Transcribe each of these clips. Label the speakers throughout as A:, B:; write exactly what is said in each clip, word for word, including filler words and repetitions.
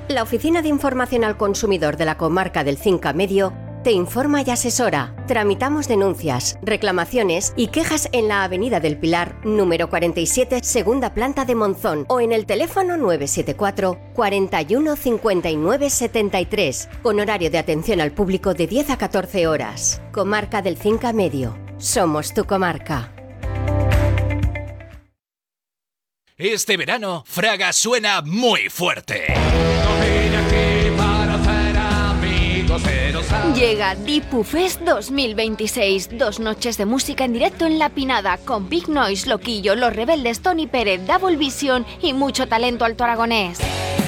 A: La Oficina de Información al Consumidor de la Comarca del Cinca Medio te informa y asesora. Tramitamos denuncias, reclamaciones y quejas en la Avenida del Pilar, número cuarenta y siete, segunda planta de Monzón, o en el teléfono nueve siete cuatro, cuarenta y uno, cincuenta y nueve, setenta y tres, con horario de atención al público de diez a catorce horas. Comarca del Cinca Medio. Somos tu comarca.
B: Este verano, Fraga suena muy fuerte.
C: Llega Dipu Fest dos mil veintiséis, dos noches de música en directo en La Pinada, con Big Noise, Loquillo, Los Rebeldes, Tony Pérez, Double Vision y mucho talento alto aragonés.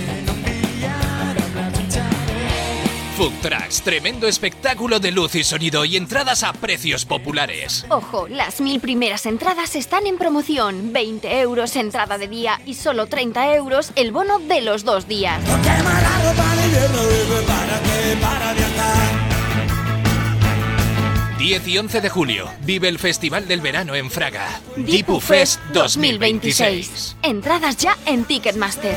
B: Food Trucks, tremendo espectáculo de luz y sonido y entradas a precios populares.
C: Ojo, las mil primeras entradas están en promoción. veinte euros entrada de día y solo treinta euros el bono de los dos días.
B: diez y once de julio, vive el Festival del Verano en Fraga. Dipu Fest dos mil veintiséis.
C: Entradas ya en Ticketmaster.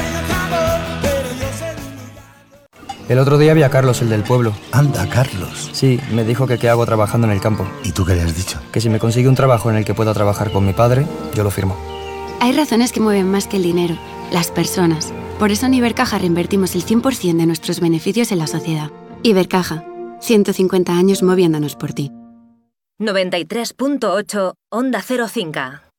D: El otro día vi a Carlos, el del pueblo.
E: Anda, Carlos.
D: Sí, me dijo que qué hago trabajando en el campo.
E: ¿Y tú qué le has dicho?
D: Que si me consigue un trabajo en el que pueda trabajar con mi padre, yo lo firmo.
F: Hay razones que mueven más que el dinero, las personas. Por eso en Ibercaja reinvertimos el cien por ciento de nuestros beneficios en la sociedad. Ibercaja, ciento cincuenta años moviéndonos por ti.
G: noventa y tres punto ocho Onda Cero Cinca.